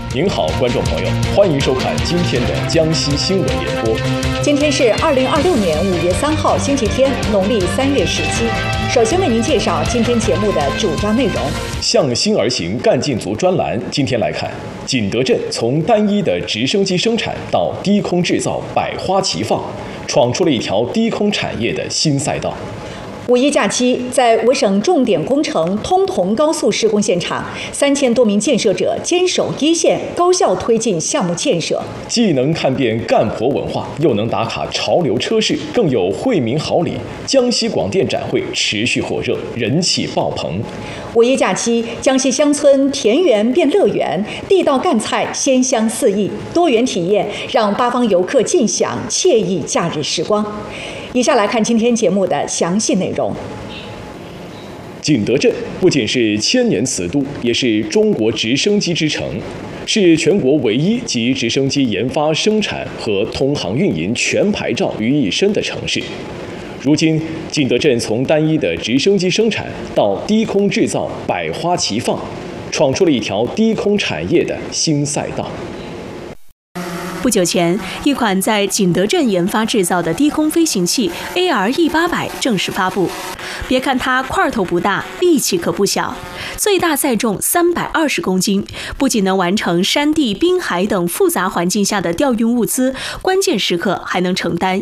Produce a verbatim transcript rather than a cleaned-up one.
您好，观众朋友，欢迎收看今天的江西新闻联播。 今天是二零二六年五月三号，星期天，农历三月十七。首先为您介绍今天节目的主要内容。 向心而行干劲足专栏，今天来看，景德镇从单一的直升机生产到低空制造，百花齐放，闯出了一条低空产业的新赛道。 五一假期，在我省重点工程通同高速施工现场，三千多名建设者坚守一线，高效推进项目建设。 既能看遍干活文化，又能打卡潮流车市，更有惠民好礼。江西广电展会持续火热，人气爆棚。 五一假期，江西乡村田园变乐园，地道赣菜鲜香四溢，多元体验让八方游客尽享惬意假日时光。以下来看今天节目的详细内容。 景德镇不仅是千年瓷都，也是中国直升机之城，是全国唯一集直升机研发、生产和通航运营全牌照于一身的城市。如今，景德镇从单一的直升机生产到低空制造，百花齐放，闯出了一条低空产业的新赛道。 不久前，一款在景德镇研发制造的低空飞行器 A R E 八百正式发布。别看它块头不大，力气可不小，最大载重三百二十公斤，不仅能完成山地、滨海等复杂环境下的调运物资，关键时刻还能承担